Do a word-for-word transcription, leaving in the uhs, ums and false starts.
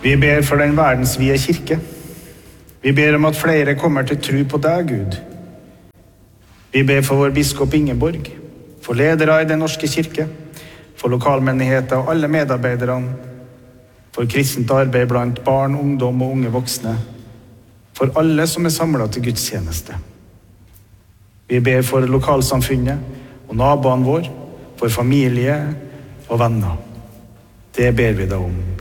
Vi ber for den verdensvide kirke. Vi ber om at flere kommer til tro på deg, Gud. Vi ber for vår biskop Ingeborg, for ledere i den norske kirke, for lokalmenigheter og alle medarbeiderne, for kristent arbeid blant barn, ungdom og unge voksne, for alle som er samlet til gudstjeneste. Vi ber for lokalsamfunnet og naboene våre, for familie og venner. Det ber vi deg om.